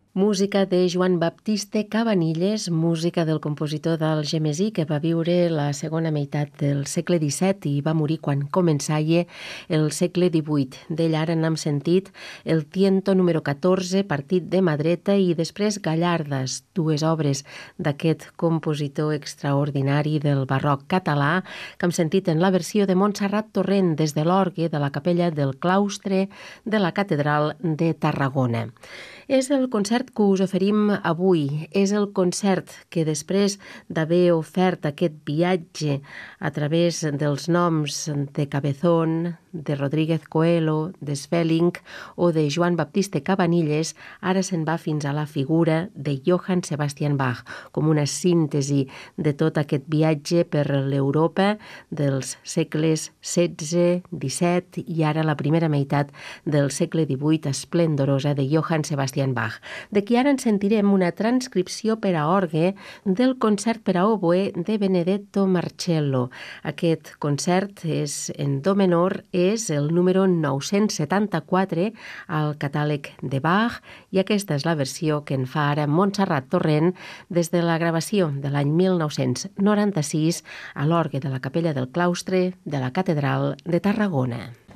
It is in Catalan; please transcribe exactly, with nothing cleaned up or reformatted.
Música de Joan Baptiste Cabanilles, música del compositor d'Algemesí, que va viure la segona meitat del segle disset i va morir quan començaia el segle divuit. D'ell ara n'hem sentit el Tiento número catorze, Partit de mà dreta, i després Gallardas, dues obres d'aquest compositor extraordinari del barroc català, que hem sentit en la versió de Montserrat Torrent des de l'orgue de la capella del claustre de la catedral de Tarragona. És el concert que us oferim avui. És el concert que després d'haver ofert aquest viatge a través dels noms de Cabezón, de Rodríguez Coelho, de Svelling o de Joan Baptiste Cabanilles, ara se'n va fins a la figura de Johann Sebastian Bach, com una síntesi de tot aquest viatge per l'Europa dels segles setze, disset i ara la primera meitat del segle divuit esplendorosa de Johann Sebastian Bach. De qui ara en sentirem una transcripció per a orgue del concert per a oboè de Benedetto Marcello. Aquest concert és en do menor, és el número nou-cents setanta-quatre al catàleg de Bach, i aquesta és la versió que en fa ara Montserrat Torrent des de la gravació de l'any mil nou-cents noranta-sis a l'orgue de la capella del claustre de la catedral de Tarragona.